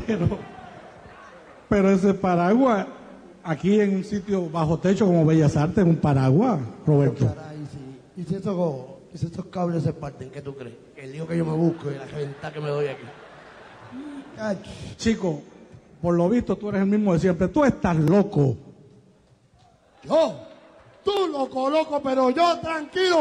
pero ese paraguas, aquí en un sitio bajo techo como Bellas Artes, un paraguas, Roberto. Caray, sí. ¿Y si estos cables se parten, qué tú crees? El lío que yo me busco y la reventa que me doy aquí. Ay. Chico, por lo visto tú eres el mismo de siempre. Tú estás loco. Yo, tú loco, pero yo tranquilo.